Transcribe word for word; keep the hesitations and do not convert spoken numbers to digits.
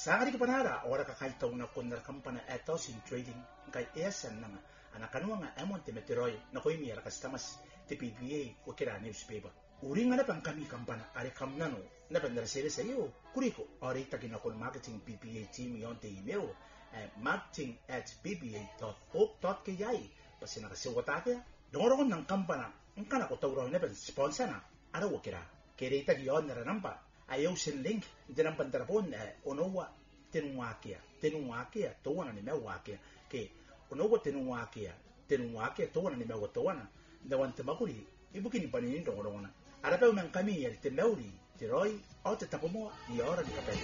Sangari ka panara, ora ka kaitaw na kundar kampana eto sin trading, kay esan na nga, anak kanwa nga emon te meteroy, na ko'y miyara kastamas, te P B A, wakira newspaper. Uri nga na pang kami kampana, are kam nano, na pandarasere sa iyo, kuriko, ori tagin ako marketing P B A team yon te email, eh, marketing at p b a dot org dot k y, pasi nakasiwata kaya, dongorong ng kampana, ang kanako tawraw na pan sponsor na, ara wakira, kere tagi yon na ranampa, ayaw sin link dinang pantarapon eh, onowa tinungwakia tinungwakia towana ni mewakia ke onowa tinungwakia tinungwakia towana ni mewa towana dawan tabakuri ibukini panin dongorona arape umang kami yar timeuri tiroi au tetapomo ni ora di kapel